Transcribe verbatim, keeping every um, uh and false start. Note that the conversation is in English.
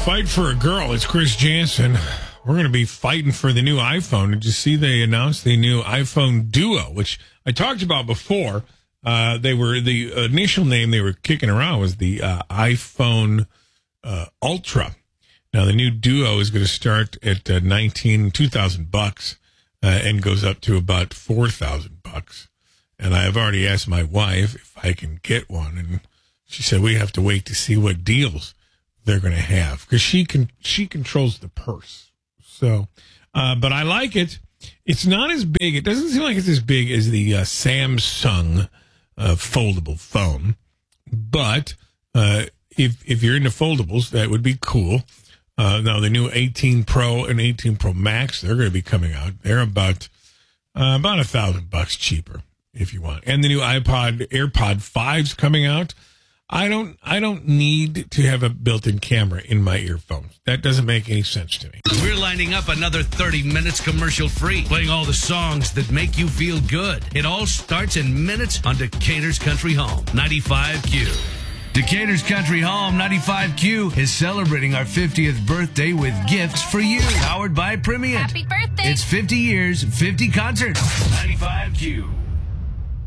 Fight for a girl. It's Chris Jansen. We're going to be fighting for the new iPhone. Did you see they announced the new iPhone Duo, which I talked about before? Uh, they were the initial name they were kicking around was the uh, iPhone uh, Ultra. Now the new Duo is going to start at uh, nineteen, two thousand bucks uh, and goes up to about four thousand bucks. And I have already asked my wife if I can get one, and she said we have to wait to see what deals they're going to have because she can she controls the purse. So, uh, but I like it. It's not as big. It doesn't seem like it's as big as the uh, Samsung uh, foldable phone. But uh, if if you're into foldables, that would be cool. Uh, now the new eighteen Pro and eighteen Pro Max, they're going to be coming out. They're about uh, about a thousand bucks cheaper if you want. And the new iPod AirPod five's coming out. I don't I don't need to have a built-in camera in my earphones. That doesn't make any sense to me. We're lining up another thirty minutes commercial-free, playing all the songs that make you feel good. It all starts in minutes on Decatur's Country Home, ninety-five Q. Decatur's Country Home, ninety-five Q, is celebrating our fiftieth birthday with gifts for you. Powered by Primient. Happy birthday. It's fifty years, fifty concerts. ninety-five Q.